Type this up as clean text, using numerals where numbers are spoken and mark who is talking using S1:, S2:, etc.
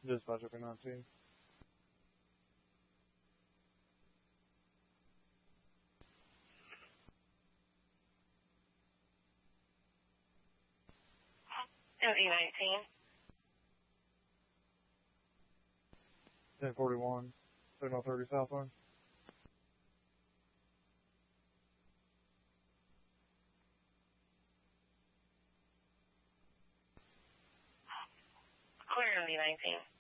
S1: Dispatch up 19.
S2: MD-19.
S1: 1041, signal 30 southwest.
S2: Clear MD-19.